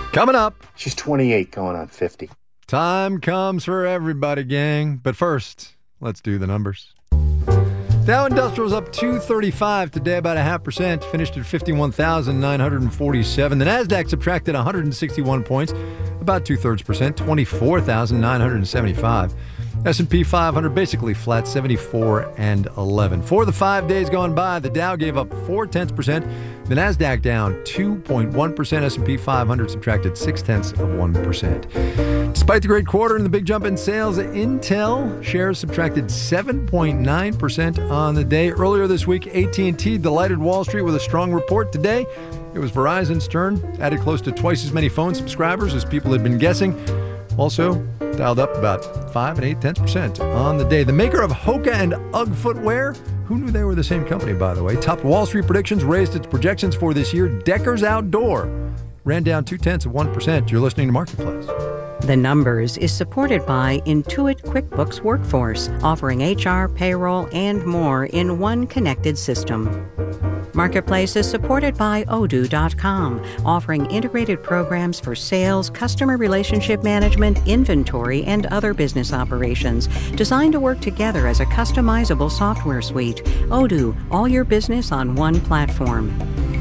Coming up. She's 28 going on 50. Time comes for everybody, gang. But first, let's do the numbers. Dow Industrial's up 235 today, about 0.5%, finished at 51,947. The Nasdaq subtracted 161 points, about 0.2%, 24,975. S&P 500 basically flat, 74 and 11. For the 5 days gone by, the Dow gave up 0.4%, the Nasdaq down 2.1%, S&P 500 subtracted 0.6%. Despite the great quarter and the big jump in sales, Intel shares subtracted 7.9% on the day. Earlier this week, AT&T delighted Wall Street with a strong report. Today, it was Verizon's turn, added close to twice as many phone subscribers as people had been guessing. Also, dialed up about 5.8% on the day. The maker of Hoka and UGG footwear, who knew they were the same company, by the way, topped Wall Street predictions, raised its projections for this year. Deckers Outdoor ran down 0.2%. You're listening to Marketplace. The Numbers is supported by Intuit QuickBooks Workforce, offering HR, payroll, and more in one connected system. Marketplace is supported by Odoo.com, offering integrated programs for sales, customer relationship management, inventory, and other business operations, designed to work together as a customizable software suite. Odoo, all your business on one platform.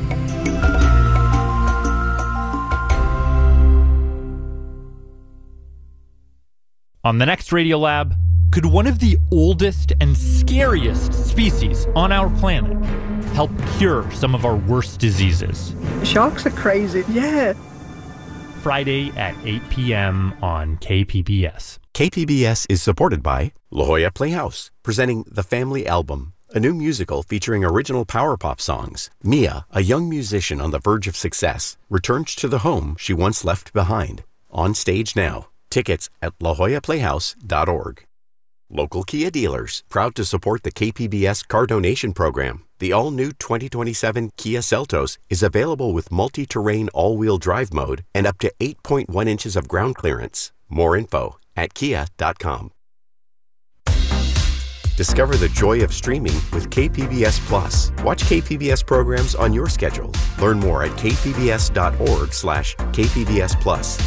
On the next Radiolab, could one of the oldest and scariest species on our planet help cure some of our worst diseases? Sharks are crazy, yeah. Friday at 8 p.m. on KPBS. KPBS is supported by La Jolla Playhouse, presenting The Family Album, a new musical featuring original power pop songs. Mia, a young musician on the verge of success, returns to the home she once left behind. On stage now. Tickets at lajollaplayhouse.org. Local Kia dealers, proud to support the KPBS car donation program. The all-new 2027 Kia Seltos is available with multi-terrain all-wheel drive mode and up to 8.1 inches of ground clearance. More info at kia.com. Discover the joy of streaming with KPBS Plus. Watch KPBS programs on your schedule. Learn more at kpbs.org/KPBS Plus.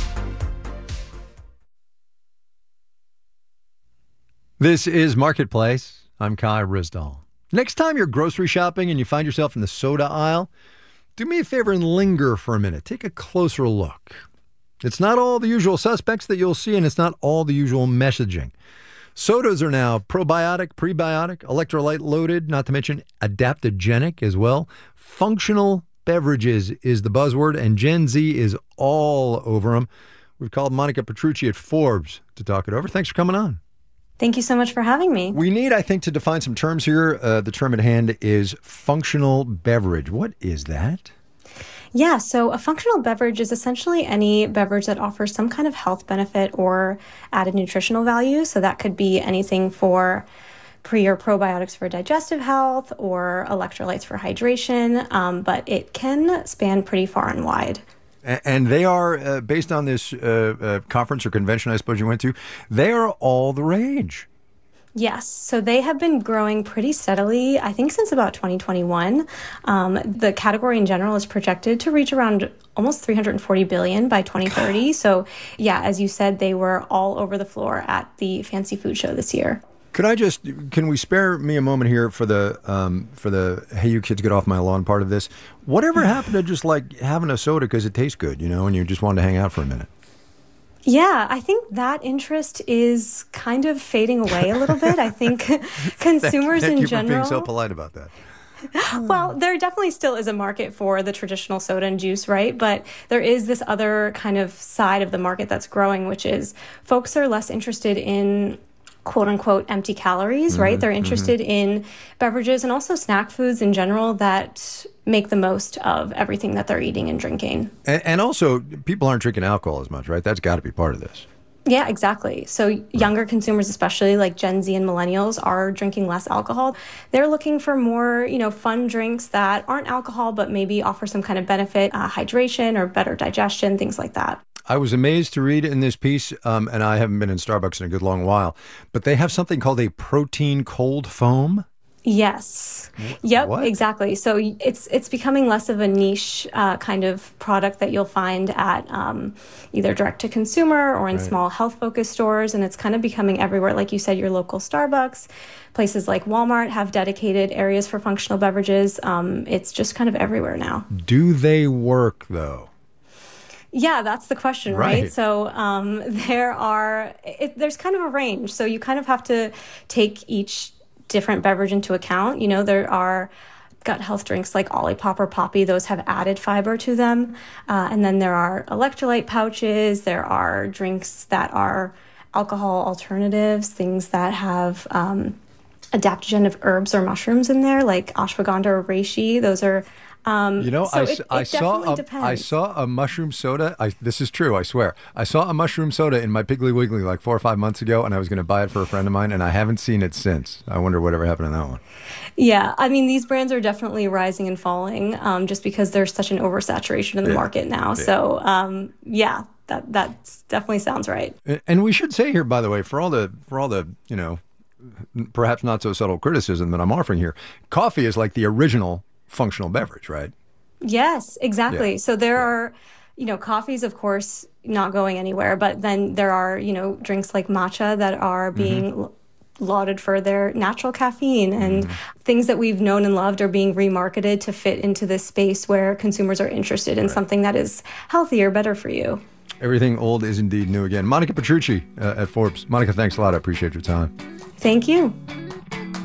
This is Marketplace. I'm Kai Ryssdal. Next time you're grocery shopping and you find yourself in the soda aisle, do me a favor and linger for a minute. Take a closer look. It's not all the usual suspects that you'll see, and it's not all the usual messaging. Sodas are now probiotic, prebiotic, electrolyte loaded, not to mention adaptogenic as well. Functional beverages is the buzzword, and Gen Z is all over them. We've called Monica Petrucci at Forbes to talk it over. Thanks for coming on. Thank you so much for having me. We need, I think, to define some terms here. The term at hand is functional beverage. What is that? Yeah, so a functional beverage is essentially any beverage that offers some kind of health benefit or added nutritional value. So that could be anything for pre or probiotics for digestive health or electrolytes for hydration, but it can span pretty far and wide. And they are, based on this conference or convention I suppose you went to, they are all the rage. Yes. So they have been growing pretty steadily, I think, since about 2021. The category in general is projected to reach around almost $340 billion by 2030. So, yeah, as you said, they were all over the floor at the Fancy Food Show this year. Can we spare me a moment here for the hey, you kids get off my lawn part of this? Whatever happened to just like having a soda because it tastes good, and you just wanted to hang out for a minute? Yeah, I think that interest is kind of fading away a little bit. I think consumers thank in you general. for being so polite about that. Well, there definitely still is a market for the traditional soda and juice, right? But there is this other kind of side of the market that's growing, which is folks are less interested in quote unquote empty calories, right? They're interested in beverages and also snack foods in general that make the most of everything that they're eating and drinking. And also, people aren't drinking alcohol as much, right? That's got to be part of this. Yeah, exactly. So younger consumers, especially like Gen Z and millennials, are drinking less alcohol. They're looking for more, fun drinks that aren't alcohol, but maybe offer some kind of benefit, hydration or better digestion, things like that. I was amazed to read in this piece, and I haven't been in Starbucks in a good long while, but they have something called a protein cold foam. Yes. Yep, What? exactly. So it's becoming less of a niche kind of product that you'll find at either direct to consumer or in small health focused stores, and it's kind of becoming everywhere. Like you said, your local Starbucks, places like Walmart have dedicated areas for functional beverages. It's just kind of everywhere now. Do they work though? Yeah, that's the question, right? So there's kind of a range. So you kind of have to take each different beverage into account. You know, there are gut health drinks like Olipop or Poppy. Those have added fiber to them. And then there are electrolyte pouches. There are drinks that are alcohol alternatives, things that have adaptogen of herbs or mushrooms in there, like ashwagandha or reishi. Those are I saw a mushroom soda. This is true, I swear. I saw a mushroom soda in my Piggly Wiggly like 4 or 5 months ago, and I was going to buy it for a friend of mine, and I haven't seen it since. I wonder whatever happened to that one. Yeah, I mean, these brands are definitely rising and falling just because there's such an oversaturation in the market now. Yeah. So, that definitely sounds right. And we should say here, by the way, for all the perhaps not so subtle criticism that I'm offering here, coffee is like the original functional beverage, right? Yes, exactly. Yeah. So there are, coffees, of course, not going anywhere, but then there are, drinks like matcha that are being lauded for their natural caffeine, and things that we've known and loved are being remarketed to fit into this space where consumers are interested in something that is healthier, better for you. Everything old is indeed new again. Monica Petrucci at Forbes. Monica, thanks a lot. I appreciate your time. Thank you.